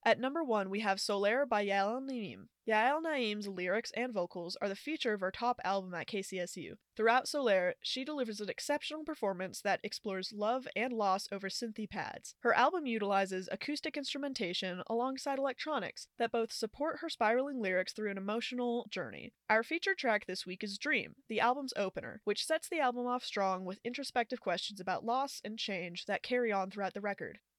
At number 1, we have Solaire by Yael Naim. Yael Naim's lyrics and vocals are the feature of her top album at KCSU. Throughout Solaire, she delivers an exceptional performance that explores love and loss over synthy pads. Her album utilizes acoustic instrumentation alongside electronics that both support her spiraling lyrics through an emotional journey. Our featured track this week is Dream, the album's opener, which sets the album off strong with introspective questions about loss and change that carry on throughout the record.